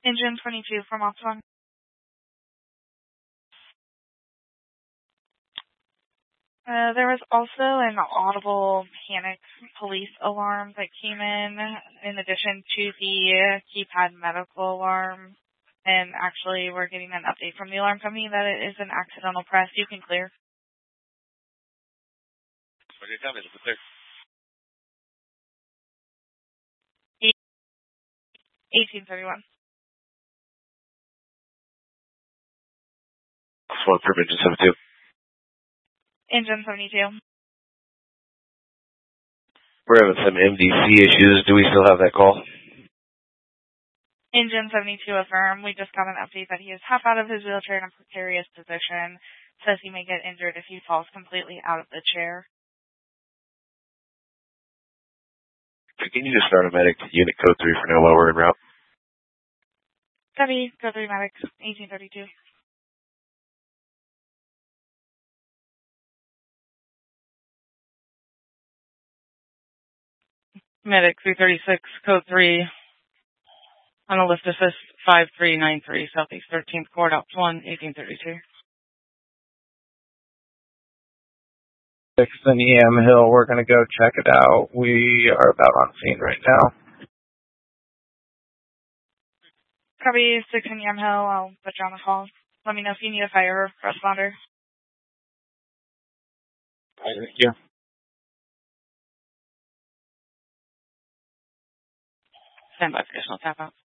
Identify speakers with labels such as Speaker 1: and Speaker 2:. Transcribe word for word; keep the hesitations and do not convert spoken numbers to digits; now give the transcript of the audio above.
Speaker 1: Engine twenty-two from Optimum. Uh, there was also an audible panic police alarm that came in, in addition to the keypad medical alarm. And actually, we're getting an update from the alarm company that it is an accidental press. You can clear.
Speaker 2: What did you tell me? It's clear.
Speaker 1: eighteen thirty-one.
Speaker 2: One for engine seventy-two.
Speaker 1: Engine seventy-two.
Speaker 2: We're having some M D C issues. Do we still have that call?
Speaker 1: Engine seventy-two affirm. We just got an update that he is half out of his wheelchair in a precarious position. Says he may get injured if he falls completely out of the chair.
Speaker 2: Continue to start a medic to unit code three for now while we're en route.
Speaker 1: Copy. Code three medic, eighteen thirty-two.
Speaker 3: Medic three thirty-six, code three, on a lift assist five three nine three, Southeast thirteenth Court, Ops one, eighteen thirty-two.
Speaker 4: six in E M Hill, we're going to go check it out. We are about on scene right now.
Speaker 1: Copy, six in Yam Hill. I'll put you on the call. Let me know if you need a fire responder.
Speaker 2: Thank you.
Speaker 3: Stand by for additional tap out.